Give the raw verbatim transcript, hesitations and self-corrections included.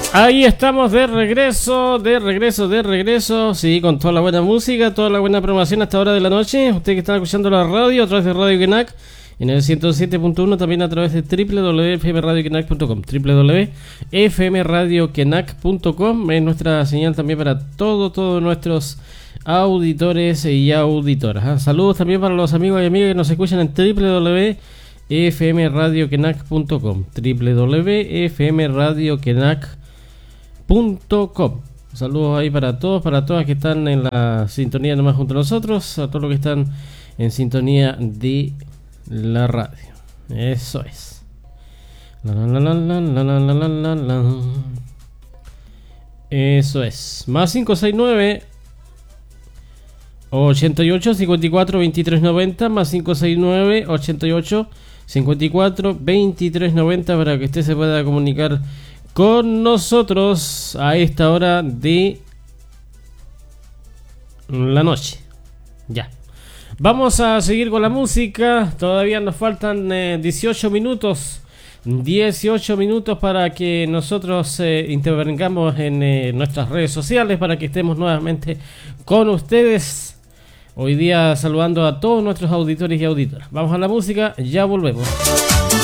Ahí estamos de regreso, de regreso, de regreso. Sí, con toda la buena música, toda la buena programación hasta hora de la noche. Ustedes que están escuchando la radio a través de Radio Kenak en el ciento siete punto uno, también a través de doble u doble u doble u punto f m radio kenak punto com. doble u doble u doble u punto f m radio kenak punto com es nuestra señal también para todos, todos nuestros auditores y auditoras. ¿eh? Saludos también para los amigos y amigas que nos escuchan en doble u doble u doble u punto f m radio kenak punto com. doble u doble u doble u punto f m radio kenak punto com. Saludos ahí para todos, para todas que están en la sintonía nomás junto a nosotros, a todos los que están en sintonía de la radio. Eso es. La, la, la, la, la, la, la, la, la. Eso es. Más cinco seis nueve ochenta y ocho cincuenta y cuatro veintitrés noventa, más cinco seis nueve ochenta y ocho cincuenta y cuatro veintitrés noventa para que usted se pueda comunicar con nosotros a esta hora de la noche. Ya. Vamos a seguir con la música. Todavía nos faltan eh, dieciocho minutos. dieciocho minutos para que nosotros eh, intervengamos en eh, nuestras redes sociales, para que estemos nuevamente con ustedes. Hoy día saludando a todos nuestros auditores y auditoras. Vamos a la música, ya volvemos.